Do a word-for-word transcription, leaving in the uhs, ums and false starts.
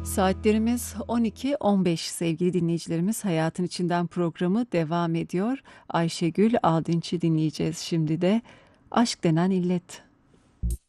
Saatlerimiz on iki on beş sevgili dinleyicilerimiz. Hayatın İçinden programı devam ediyor. Ayşegül Aldinç'i dinleyeceğiz şimdi de. Aşk Denen İllet.